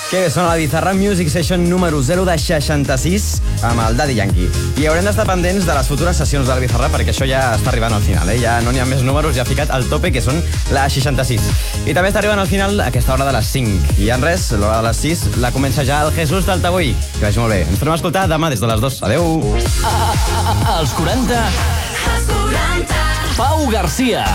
Que bé, sona la Bizarrap Music Session número 0 de 66 amb el Daddy Yankee. I haurem d'estar pendents de les futures sessions del Bizarrap perquè això ja està arribant al final, Ja no n'hi ha més números, ja ha ficat al tope, que són la 66. I també està arribant al final aquesta hora de les 5. I en res, l'hora de les 6 la comença ja el Jesús d'Altavull. Que vagi molt bé. Ens tornem a escoltar demà des de les 2. Adeu. Als 40... Pau Garcia.